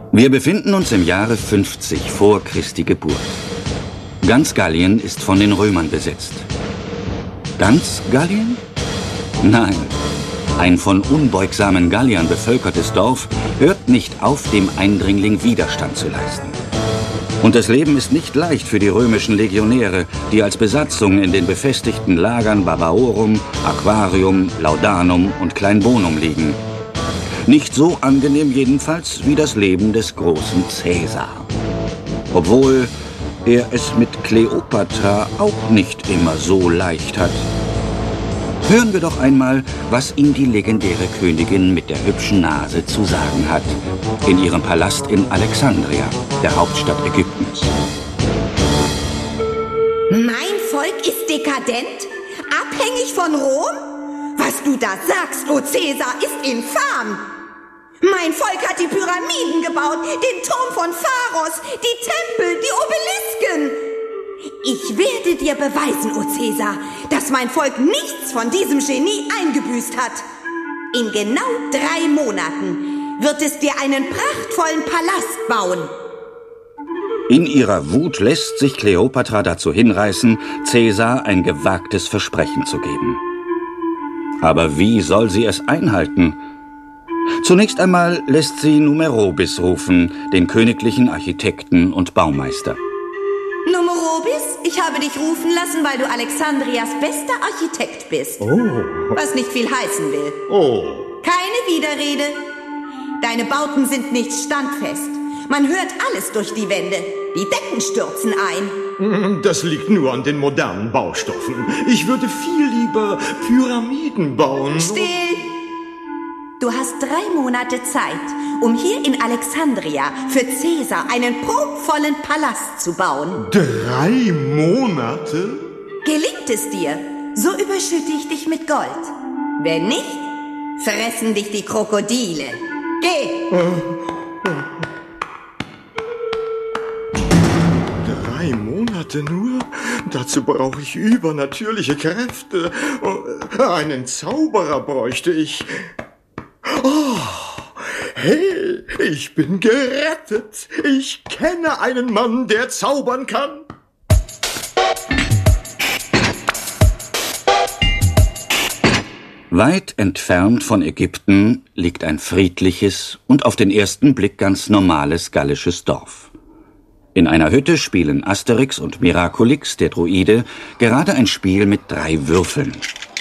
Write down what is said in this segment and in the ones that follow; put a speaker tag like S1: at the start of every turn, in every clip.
S1: Wir befinden uns im Jahre 50 vor Christi Geburt. Ganz Gallien ist von den Römern besetzt. Ganz Gallien? Nein. Ein von unbeugsamen Galliern bevölkertes Dorf hört nicht auf, dem Eindringling Widerstand zu leisten. Und das Leben ist nicht leicht für die römischen Legionäre, die als Besatzung in den befestigten Lagern Barbaorum, Aquarium, Laudanum und Kleinbonum liegen. Nicht so angenehm jedenfalls wie das Leben des großen Caesar. Obwohl er es mit Kleopatra auch nicht immer so leicht hat. Hören wir doch einmal, was ihm die legendäre Königin mit der hübschen Nase zu sagen hat. In ihrem Palast in Alexandria, der Hauptstadt Ägyptens.
S2: Mein Volk ist dekadent? Abhängig von Rom? Was du da sagst, o Caesar, ist infam! Mein Volk hat die Pyramiden gebaut, den Turm von Pharos, die Tempel, die Obelisken. Ich werde dir beweisen, o Caesar, dass mein Volk nichts von diesem Genie eingebüßt hat. In genau 3 Monaten wird es dir einen prachtvollen Palast bauen.
S1: In ihrer Wut lässt sich Kleopatra dazu hinreißen, Caesar ein gewagtes Versprechen zu geben. Aber wie soll sie es einhalten? Zunächst einmal lässt sie Numerobis rufen, den königlichen Architekten und Baumeister.
S2: Numerobis, ich habe dich rufen lassen, weil du Alexandrias bester Architekt bist.
S3: Oh.
S2: Was nicht viel heißen will.
S3: Oh.
S2: Keine Widerrede. Deine Bauten sind nicht standfest. Man hört alles durch die Wände. Die Decken stürzen ein.
S3: Das liegt nur an den modernen Baustoffen. Ich würde viel lieber Pyramiden bauen.
S2: Still! Du hast 3 Monate Zeit, um hier in Alexandria für Caesar einen prunkvollen Palast zu bauen.
S3: 3 Monate?
S2: Gelingt es dir, so überschütte ich dich mit Gold. Wenn nicht, fressen dich die Krokodile. Geh!
S3: 3 Monate nur? Dazu brauche ich übernatürliche Kräfte. Einen Zauberer bräuchte ich. Oh, hey, ich bin gerettet. Ich kenne einen Mann, der zaubern kann.
S1: Weit entfernt von Ägypten liegt ein friedliches und auf den ersten Blick ganz normales gallisches Dorf. In einer Hütte spielen Asterix und Miraculix, der Druide, gerade ein Spiel mit 3 Würfeln.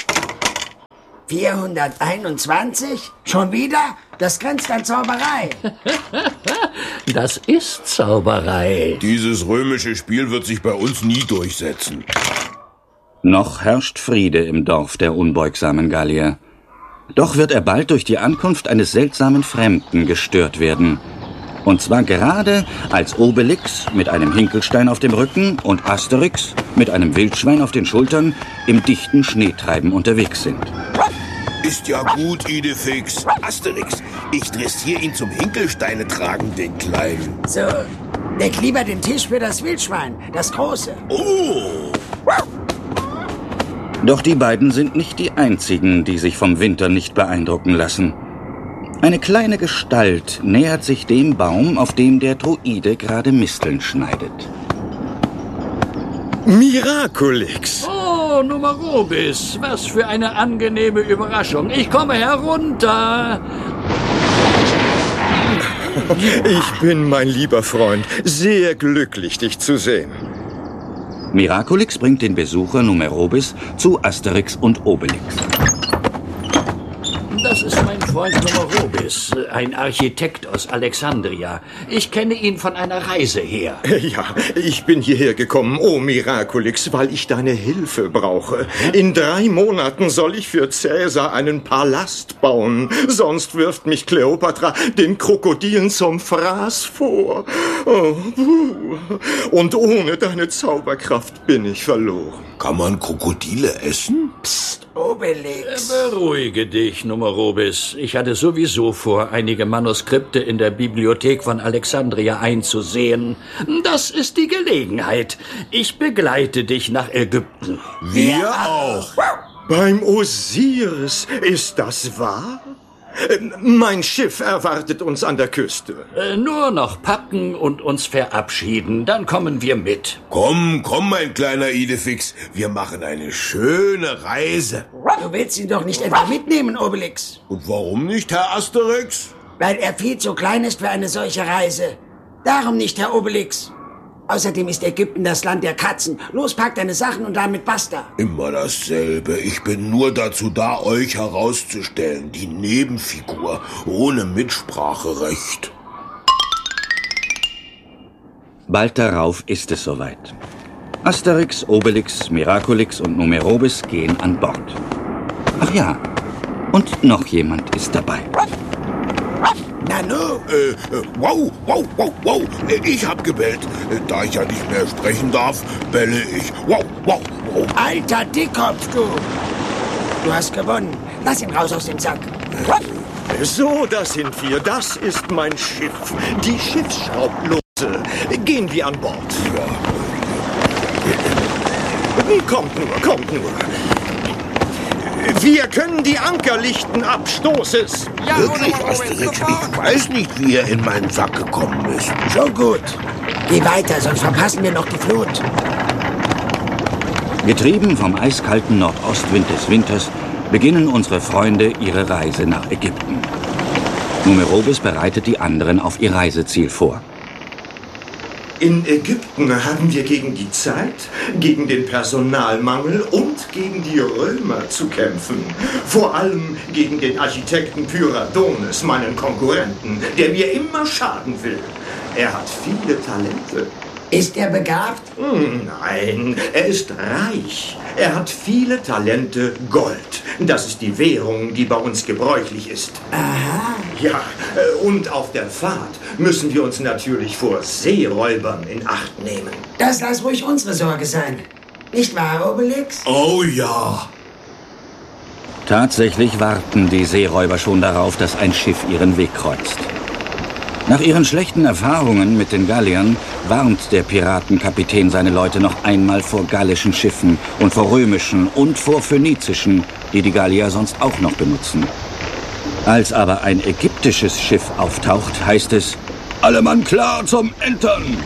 S4: 421? Schon wieder? Das grenzt an Zauberei.
S5: Das ist Zauberei.
S6: Dieses römische Spiel wird sich bei uns nie durchsetzen.
S1: Noch herrscht Friede im Dorf der unbeugsamen Gallier. Doch wird er bald durch die Ankunft eines seltsamen Fremden gestört werden. Und zwar gerade, als Obelix mit einem Hinkelstein auf dem Rücken und Asterix mit einem Wildschwein auf den Schultern im dichten Schneetreiben unterwegs sind.
S6: Ist ja gut, Idefix. Asterix, ich dressiere ihn zum Hinkelsteine tragen, den Kleinen.
S4: So, deck lieber den Tisch für das Wildschwein, das große.
S6: Oh!
S1: Doch die beiden sind nicht die einzigen, die sich vom Winter nicht beeindrucken lassen. Eine kleine Gestalt nähert sich dem Baum, auf dem der Druide gerade Misteln schneidet.
S3: Miraculix!
S5: Oh, Numerobis, was für eine angenehme Überraschung. Ich komme herunter.
S3: Ich bin, mein lieber Freund, sehr glücklich, dich zu sehen.
S1: Miraculix bringt den Besucher Numerobis zu Asterix und Obelix.
S5: Das ist mein Freund Numerobis, ein Architekt aus Alexandria. Ich kenne ihn von einer Reise her.
S3: Ja, ich bin hierher gekommen, oh Miraculix, weil ich deine Hilfe brauche. In 3 Monaten soll ich für Caesar einen Palast bauen. Sonst wirft mich Kleopatra den Krokodilen zum Fraß vor. Oh, und ohne deine Zauberkraft bin ich verloren.
S6: Kann man Krokodile essen?
S4: Psst, Obelix.
S5: Beruhige dich, Numerobis. Ich hatte sowieso vor, einige Manuskripte in der Bibliothek von Alexandria einzusehen. Das ist die Gelegenheit. Ich begleite dich nach Ägypten.
S6: Wir auch.
S3: Beim Osiris, ist das wahr? Mein Schiff erwartet uns an der Küste.
S5: Nur noch packen und uns verabschieden, dann kommen wir mit.
S6: Komm, mein kleiner Idefix. Wir machen eine schöne Reise.
S4: Du willst ihn doch nicht etwa mitnehmen, Obelix?
S6: Und warum nicht, Herr Asterix?
S4: Weil er viel zu klein ist für eine solche Reise. Darum nicht, Herr Obelix. Außerdem ist Ägypten das Land der Katzen. Los, pack deine Sachen und damit basta.
S6: Immer dasselbe. Ich bin nur dazu da, euch herauszustellen. Die Nebenfigur ohne Mitspracherecht.
S1: Bald darauf ist es soweit. Asterix, Obelix, Miraculix und Numerobis gehen an Bord. Ach ja, und noch jemand ist dabei.
S4: Nanu?
S6: Wow. Ich hab gebellt. Da ich ja nicht mehr sprechen darf, belle ich. Wow.
S4: Alter Dickkopf, du! Du hast gewonnen. Lass ihn raus aus dem Sack.
S3: So, da sind wir. Das ist mein Schiff. Die Schiffsschraublose. Gehen wir an Bord. Kommt nur. Wir können die Anker lichten, Abstoßes.
S6: Wirklich, Asterix, ich weiß nicht, wie er in meinen Sack gekommen ist.
S4: Schon gut. Geh weiter, sonst verpassen wir noch die Flut.
S1: Getrieben vom eiskalten Nordostwind des Winters beginnen unsere Freunde ihre Reise nach Ägypten. Numerobis bereitet die anderen auf ihr Reiseziel vor.
S3: In Ägypten haben wir gegen die Zeit, gegen den Personalmangel und gegen die Römer zu kämpfen. Vor allem gegen den Architekten Pyradones, meinen Konkurrenten, der mir immer schaden will. Er hat viele Talente.
S4: Ist er begabt?
S3: Nein, er ist reich. Er hat viele Talente Gold. Das ist die Währung, die bei uns gebräuchlich ist.
S4: Aha.
S3: Ja, und auf der Fahrt müssen wir uns natürlich vor Seeräubern in Acht nehmen.
S4: Das lass ruhig unsere Sorge sein. Nicht wahr, Obelix?
S6: Oh ja.
S1: Tatsächlich warten die Seeräuber schon darauf, dass ein Schiff ihren Weg kreuzt. Nach ihren schlechten Erfahrungen mit den Galliern warnt der Piratenkapitän seine Leute noch einmal vor gallischen Schiffen und vor römischen und vor phönizischen, die die Gallier sonst auch noch benutzen. Als aber ein ägyptisches Schiff auftaucht, heißt es: Alle Mann klar zum Entern!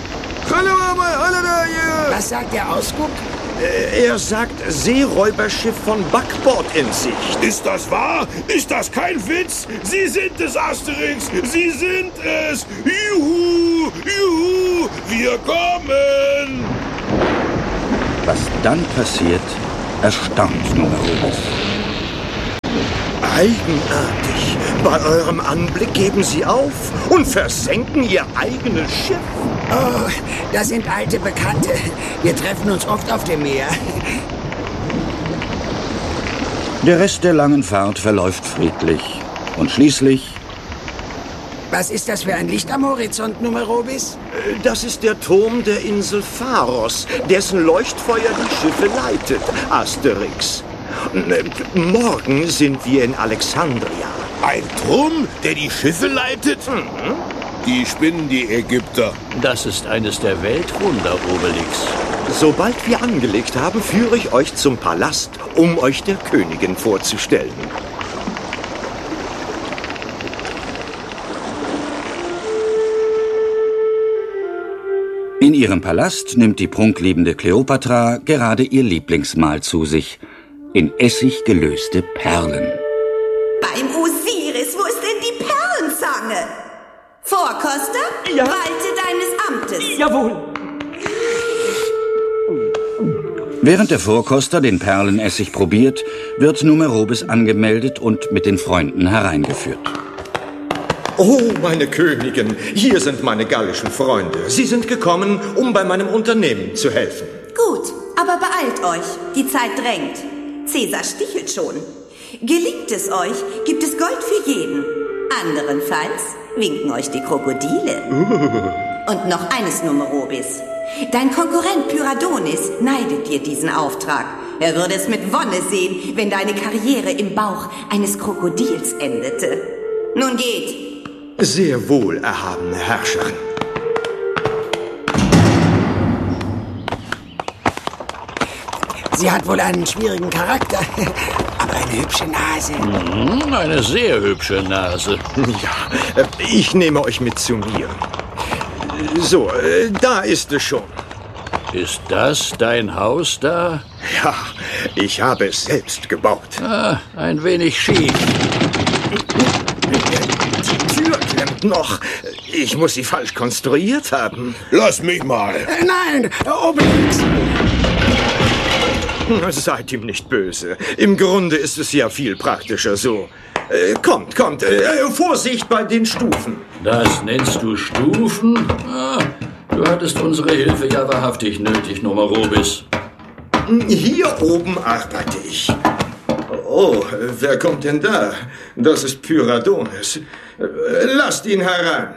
S4: Was sagt der Ausguck?
S3: Er sagt Seeräuberschiff von Backbord in Sicht.
S6: Ist das wahr? Ist das kein Witz? Sie sind es, Asterix! Sie sind es! Juhu! Wir kommen!
S1: Was dann passiert, erstaunt Numerobis.
S3: Eigenartig. Bei eurem Anblick geben sie auf und versenken ihr eigenes Schiff.
S4: Oh, das sind alte Bekannte. Wir treffen uns oft auf dem Meer.
S1: Der Rest der langen Fahrt verläuft friedlich. Und schließlich...
S4: Was ist das für ein Licht am Horizont, Numerobis?
S3: Das ist der Turm der Insel Pharos, dessen Leuchtfeuer die Schiffe leitet, Asterix. Morgen sind wir in Alexandria.
S6: Ein Turm, der die Schiffe leitet? Die spinnen, die Ägypter.
S5: Das ist eines der Weltwunder, Obelix.
S3: Sobald wir angelegt haben, führe ich euch zum Palast, um euch der Königin vorzustellen.
S1: In ihrem Palast nimmt die prunkliebende Kleopatra gerade ihr Lieblingsmahl zu sich. In Essig gelöste Perlen.
S2: Beim Osiris, wo ist denn die Perlenzange? Vorkoster,
S7: Ja.
S2: walte deines Amtes.
S7: Jawohl.
S1: Während der Vorkoster den Perlenessig probiert, wird Numerobis angemeldet und mit den Freunden hereingeführt.
S3: Oh, meine Königin, hier sind meine gallischen Freunde. Sie sind gekommen, um bei meinem Unternehmen zu helfen.
S2: Gut, aber beeilt euch. Die Zeit drängt. Cäsar stichelt schon. Gelingt es euch, gibt es Gold für jeden. Anderenfalls winken euch die Krokodile. Und noch eines, Numerobis. Dein Konkurrent Pyradonis neidet dir diesen Auftrag. Er würde es mit Wonne sehen, wenn deine Karriere im Bauch eines Krokodils endete. Nun geht.
S3: Sehr wohl, erhabene Herrscherin.
S4: Sie hat wohl einen schwierigen Charakter. Aber eine hübsche Nase.
S5: Eine sehr hübsche Nase.
S3: Ja, ich nehme euch mit zu mir. So, da ist es schon.
S5: Ist das dein Haus da?
S3: Ja, ich habe es selbst gebaut.
S5: Ein wenig schief.
S3: Die Tür klemmt noch. Ich muss sie falsch konstruiert haben.
S6: Lass mich mal.
S4: Nein, Obelix.
S3: Seid ihm nicht böse. Im Grunde ist es ja viel praktischer so. Kommt. Vorsicht bei den Stufen.
S5: Das nennst du Stufen? Du hattest unsere Hilfe ja wahrhaftig nötig, Numerobis.
S3: Hier oben arbeite ich. Oh, wer kommt denn da? Das ist Pyradones. Lasst ihn herein.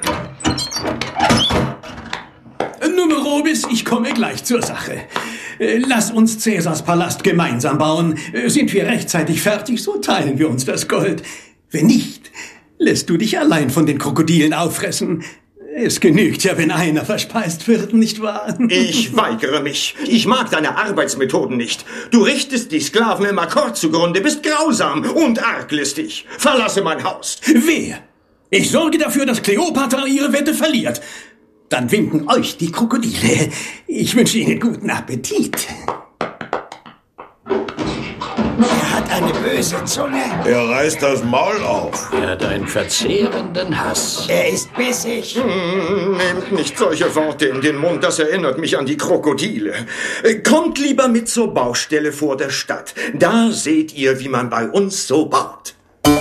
S7: Numerobis, ich komme gleich zur Sache. Lass uns Cäsars Palast gemeinsam bauen. Sind wir rechtzeitig fertig, so teilen wir uns das Gold. Wenn nicht, lässt du dich allein von den Krokodilen auffressen. Es genügt ja, wenn einer verspeist wird, nicht wahr?
S3: Ich weigere mich. Ich mag deine Arbeitsmethoden nicht. Du richtest die Sklaven im Akkord zugrunde, bist grausam und arglistig. Verlasse mein Haus.
S7: Wer? Ich sorge dafür, dass Kleopatra ihre Wette verliert. Dann winken euch die Krokodile. Ich wünsche Ihnen guten Appetit.
S4: Er hat eine böse Zunge.
S6: Er reißt das Maul auf.
S5: Er hat einen verzehrenden Hass.
S4: Er ist bissig.
S3: Nehmt nicht solche Worte in den Mund, das erinnert mich an die Krokodile. Kommt lieber mit zur Baustelle vor der Stadt. Da seht ihr, wie man bei uns so baut.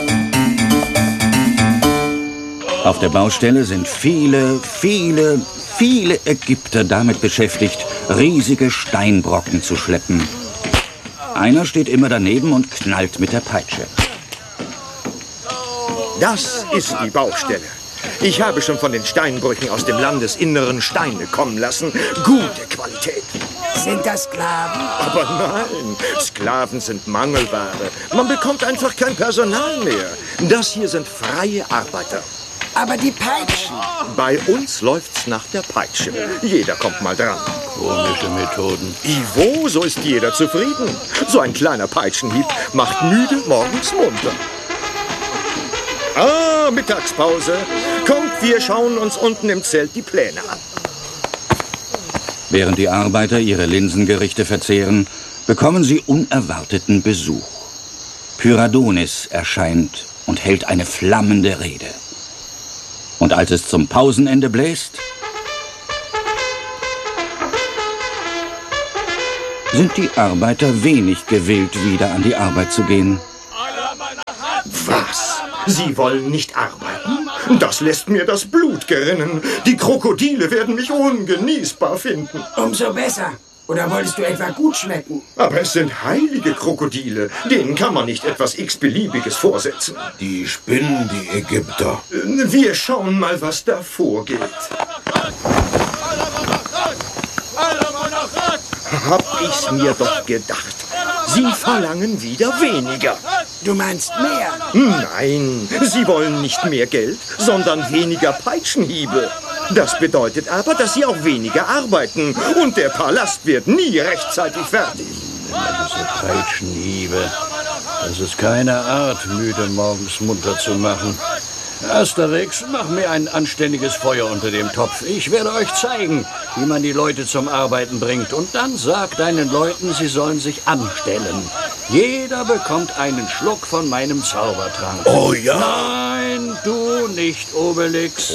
S1: Auf der Baustelle sind viele Ägypter damit beschäftigt, riesige Steinbrocken zu schleppen. Einer steht immer daneben und knallt mit der Peitsche.
S3: Das ist die Baustelle. Ich habe schon von den Steinbrüchen aus dem Landesinneren Steine kommen lassen. Gute Qualität.
S4: Sind das Sklaven?
S3: Aber nein, Sklaven sind Mangelware. Man bekommt einfach kein Personal mehr. Das hier sind freie Arbeiter.
S4: Aber die Peitschen.
S3: Bei uns läuft's nach der Peitsche. Jeder kommt mal dran.
S5: Komische Methoden.
S3: Ivo, so ist jeder zufrieden. So ein kleiner Peitschenhieb macht müde morgens munter. Mittagspause. Kommt, wir schauen uns unten im Zelt die Pläne an.
S1: Während die Arbeiter ihre Linsengerichte verzehren, bekommen sie unerwarteten Besuch. Pyradones erscheint und hält eine flammende Rede. Und als es zum Pausenende bläst, sind die Arbeiter wenig gewillt, wieder an die Arbeit zu gehen.
S3: Was? Sie wollen nicht arbeiten? Das lässt mir das Blut gerinnen. Die Krokodile werden mich ungenießbar finden.
S4: Umso besser. Oder wolltest du etwa gut schmecken?
S3: Aber es sind heilige Krokodile. Denen kann man nicht etwas x-beliebiges vorsetzen.
S6: Die spinnen, die Ägypter.
S3: Wir schauen mal, was da vorgeht. Hab ich's mir doch gedacht. Sie verlangen wieder weniger.
S4: Du meinst mehr?
S3: Nein, sie wollen nicht mehr Geld, sondern weniger Peitschenhiebe. Das bedeutet aber, dass sie auch weniger arbeiten. Und der Palast wird nie rechtzeitig fertig.
S5: Diese Peitschenhiebe. Das ist keine Art, müde morgens munter zu machen. Asterix, mach mir ein anständiges Feuer unter dem Topf. Ich werde euch zeigen, wie man die Leute zum Arbeiten bringt. Und dann sag deinen Leuten, sie sollen sich anstellen. Jeder bekommt einen Schluck von meinem Zaubertrank.
S6: Oh ja?
S5: Nein, du nicht, Obelix.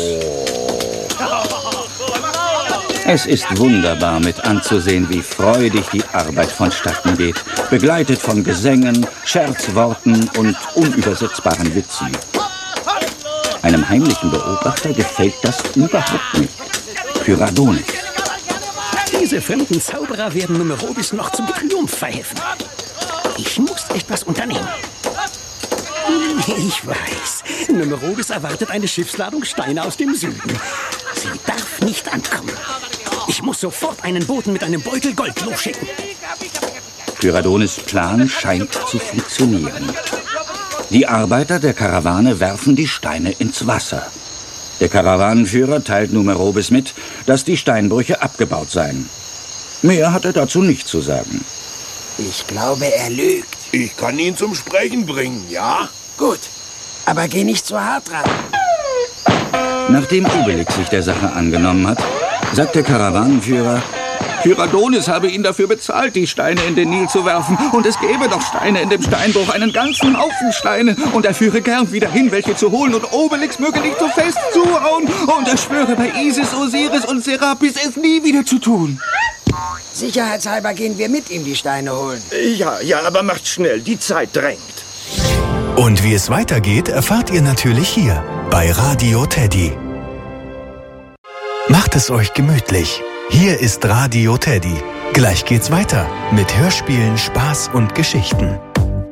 S1: Es ist wunderbar mit anzusehen, wie freudig die Arbeit vonstatten geht, begleitet von Gesängen, Scherzworten und unübersetzbaren Witzen. Einem heimlichen Beobachter gefällt das überhaupt nicht. Pyradones.
S7: Diese fremden Zauberer werden Numerobis noch zum Triumph verhelfen. Ich muss etwas unternehmen. Ich weiß, Numerobis erwartet eine Schiffsladung Steine aus dem Süden. Sie darf nicht ankommen. Ich muss sofort einen Boten mit einem Beutel Gold losschicken.
S1: Pyradones Plan scheint zu funktionieren. Die Arbeiter der Karawane werfen die Steine ins Wasser. Der Karawanenführer teilt Numerobis mit, dass die Steinbrüche abgebaut seien. Mehr hat er dazu nicht zu sagen.
S4: Ich glaube, er lügt.
S6: Ich kann ihn zum Sprechen bringen, ja?
S4: Gut, aber geh nicht zu hart dran.
S1: Nachdem Obelix sich der Sache angenommen hat, sagt der Karawanenführer: Kyradonis habe ihn dafür bezahlt, die Steine in den Nil zu werfen. Und es gäbe doch Steine in dem Steinbruch, einen ganzen Haufen Steine. Und er führe gern wieder hin, welche zu holen. Und Obelix möge nicht so fest zuhauen. Und er schwöre bei Isis, Osiris und Serapis, es nie wieder zu tun.
S4: Sicherheitshalber gehen wir mit ihm die Steine holen.
S3: Ja, aber macht schnell, die Zeit drängt.
S8: Und wie es weitergeht, erfahrt ihr natürlich hier bei Radio Teddy. Macht es euch gemütlich. Hier ist Radio Teddy. Gleich geht's weiter mit Hörspielen, Spaß und Geschichten.